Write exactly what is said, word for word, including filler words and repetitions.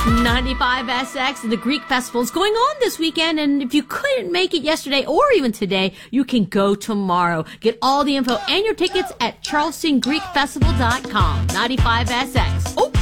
ninety-five S X, the Greek Festival is going on this weekend, and if you couldn't make it yesterday or even today, you can go tomorrow. Get all the info and your tickets at charleston greek festival dot com. ninety-five S X. Oh,